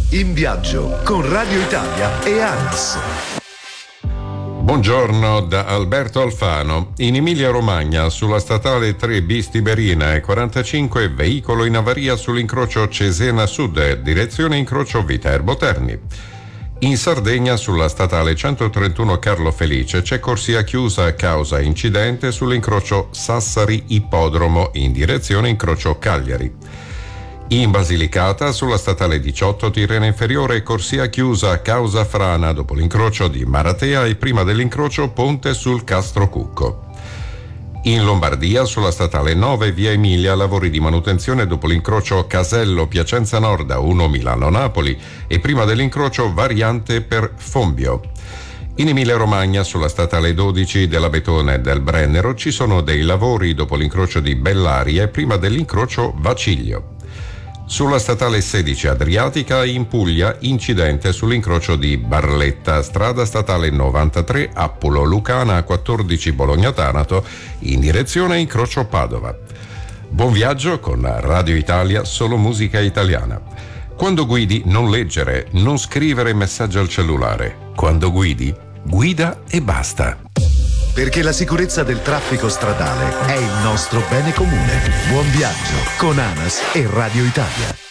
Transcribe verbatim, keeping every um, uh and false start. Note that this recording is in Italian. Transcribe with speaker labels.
Speaker 1: In viaggio con Radio Italia e ANAS.
Speaker 2: Buongiorno da Alberto Alfano. In Emilia-Romagna, sulla statale tre bis Tiberina e quarantacinque, veicolo in avaria sull'incrocio Cesena Sud, direzione incrocio Viterbo Terni. In Sardegna, sulla statale centotrentuno Carlo Felice, c'è corsia chiusa a causa incidente sull'incrocio Sassari Ippodromo in direzione incrocio Cagliari. In Basilicata, sulla statale diciotto Tirrena Inferiore, corsia chiusa a causa frana dopo l'incrocio di Maratea e prima dell'incrocio ponte sul Castro Cucco. In Lombardia, sulla statale nove via Emilia, lavori di manutenzione dopo l'incrocio Casello Piacenza Nord a uno Milano Napoli e prima dell'incrocio variante per Fombio. In Emilia-Romagna, sulla statale dodici della Betone e del Brennero, ci sono dei lavori dopo l'incrocio di Bellaria e prima dell'incrocio Vaciglio. Sulla statale sedici Adriatica, in Puglia, incidente sull'incrocio di Barletta, strada statale novantatré Appulo Lucana a quattordici Bologna Taranto, in direzione incrocio Padova. Buon viaggio con Radio Italia, solo musica italiana. Quando guidi, non leggere, non scrivere messaggi al cellulare. Quando guidi, guida e basta.
Speaker 1: Perché la sicurezza del traffico stradale è il nostro bene comune. Buon viaggio con ANAS e Radio Italia.